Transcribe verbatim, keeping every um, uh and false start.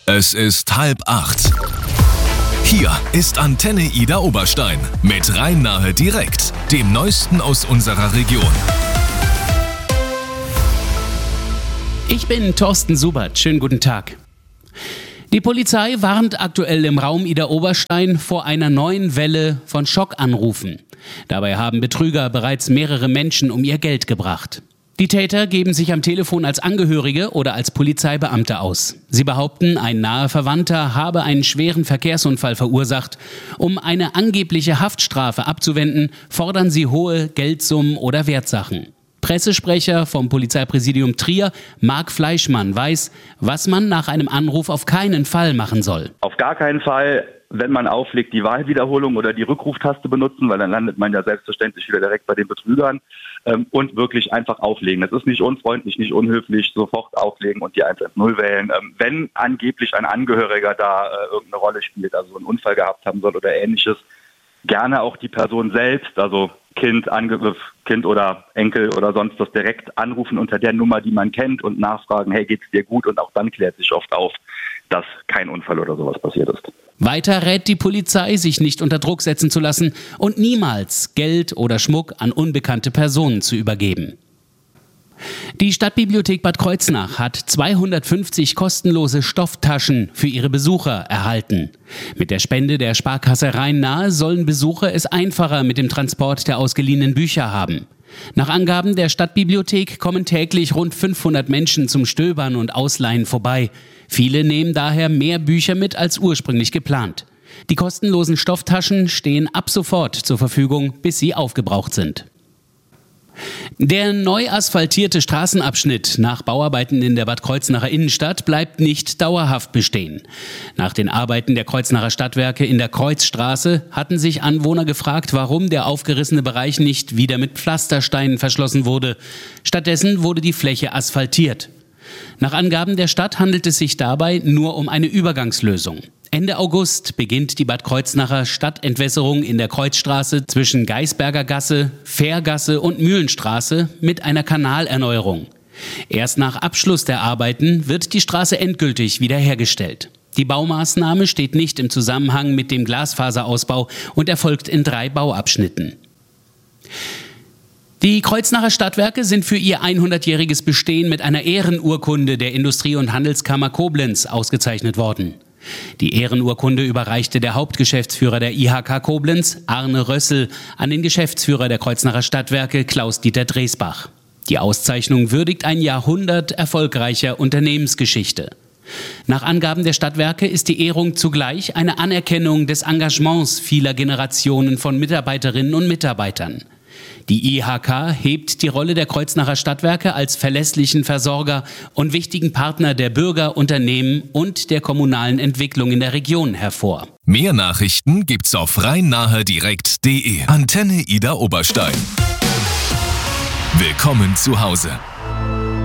Es ist halb acht. Hier ist Antenne Ida Oberstein mit Rhein-Nahe direkt, dem Neuesten aus unserer Region. Ich bin Thorsten Subert. Schönen guten Tag. Die Polizei warnt aktuell im Raum Ida Oberstein vor einer neuen Welle von Schockanrufen. Dabei haben Betrüger bereits mehrere Menschen um ihr Geld gebracht. Die Täter geben sich am Telefon als Angehörige oder als Polizeibeamte aus. Sie behaupten, ein naher Verwandter habe einen schweren Verkehrsunfall verursacht. Um eine angebliche Haftstrafe abzuwenden, fordern sie hohe Geldsummen oder Wertsachen. Pressesprecher vom Polizeipräsidium Trier, Marc Fleischmann, weiß, was man nach einem Anruf auf keinen Fall machen soll. Auf gar keinen Fall, wenn man auflegt, die Wahlwiederholung oder die Rückruftaste benutzen, weil dann landet man ja selbstverständlich wieder direkt bei den Betrügern, ähm, und wirklich einfach auflegen. Das ist nicht unfreundlich, nicht unhöflich, sofort auflegen und die eins eins null wählen. Ähm, wenn angeblich ein Angehöriger da äh, irgendeine Rolle spielt, also einen Unfall gehabt haben soll oder ähnliches, gerne auch die Person selbst, also Kind, Ange- Kind oder Enkel oder sonst was, direkt anrufen unter der Nummer, die man kennt und nachfragen, hey, geht's dir gut? Und auch dann klärt sich oft auf, dass kein Unfall oder sowas passiert ist. Weiter rät die Polizei, sich nicht unter Druck setzen zu lassen und niemals Geld oder Schmuck an unbekannte Personen zu übergeben. Die Stadtbibliothek Bad Kreuznach hat zweihundertfünfzig kostenlose Stofftaschen für ihre Besucher erhalten. Mit der Spende der Sparkasse Rhein-Nahe sollen Besucher es einfacher mit dem Transport der ausgeliehenen Bücher haben. Nach Angaben der Stadtbibliothek kommen täglich rund fünfhundert Menschen zum Stöbern und Ausleihen vorbei. Viele nehmen daher mehr Bücher mit als ursprünglich geplant. Die kostenlosen Stofftaschen stehen ab sofort zur Verfügung, bis sie aufgebraucht sind. Der neu asphaltierte Straßenabschnitt nach Bauarbeiten in der Bad Kreuznacher Innenstadt bleibt nicht dauerhaft bestehen. Nach den Arbeiten der Kreuznacher Stadtwerke in der Kreuzstraße hatten sich Anwohner gefragt, warum der aufgerissene Bereich nicht wieder mit Pflastersteinen verschlossen wurde. Stattdessen wurde die Fläche asphaltiert. Nach Angaben der Stadt handelt es sich dabei nur um eine Übergangslösung. Ende August beginnt die Bad Kreuznacher Stadtentwässerung in der Kreuzstraße zwischen Geisberger Gasse, Fährgasse und Mühlenstraße mit einer Kanalerneuerung. Erst nach Abschluss der Arbeiten wird die Straße endgültig wiederhergestellt. Die Baumaßnahme steht nicht im Zusammenhang mit dem Glasfaserausbau und erfolgt in drei Bauabschnitten. Die Kreuznacher Stadtwerke sind für ihr hundertjähriges Bestehen mit einer Ehrenurkunde der Industrie- und Handelskammer Koblenz ausgezeichnet worden. Die Ehrenurkunde überreichte der Hauptgeschäftsführer der I H K Koblenz, Arne Rössel, an den Geschäftsführer der Kreuznacher Stadtwerke, Klaus-Dieter Dresbach. Die Auszeichnung würdigt ein Jahrhundert erfolgreicher Unternehmensgeschichte. Nach Angaben der Stadtwerke ist die Ehrung zugleich eine Anerkennung des Engagements vieler Generationen von Mitarbeiterinnen und Mitarbeitern. Die I H K hebt die Rolle der Kreuznacher Stadtwerke als verlässlichen Versorger und wichtigen Partner der Bürger, Unternehmen und der kommunalen Entwicklung in der Region hervor. Mehr Nachrichten gibt's auf rhein-nahe direkt punkt de. Antenne Ida Oberstein. Willkommen zu Hause.